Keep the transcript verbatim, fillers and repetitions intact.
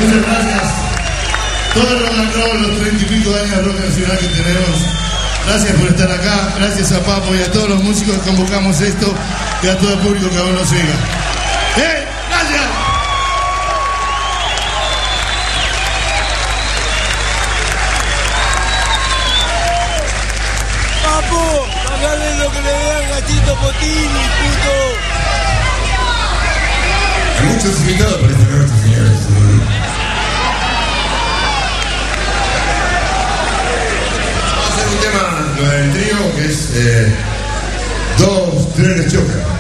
Muchas gracias. Todo el rock and roll, los treinta y pico de años de rock nacional que tenemos. Gracias por estar acá. Gracias a Papo y a todos los músicos que convocamos esto y a todo el público que aún nos siga. ¡Eh! ¡Gracias! Papo, pagale lo que le dé al gatito Potini, puto. Hay muchos invitados por esta noche, señores. Vamos a hacer un tema, lo del trío, que es eh, dos trenes chocan.